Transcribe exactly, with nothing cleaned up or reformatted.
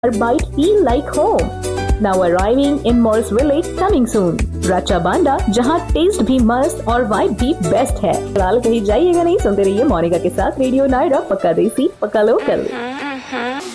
Our bite feel like home. Now arriving in Morris Village coming soon. Racha बांडा, जहाँ test भी मस्त और vibe भी बेस्ट है। फिलहाल कहीं जाइएगा नहीं, सुनते रहिए मोनिका के साथ रेडियो नायरा, पक्का देसी पक्का लोकल।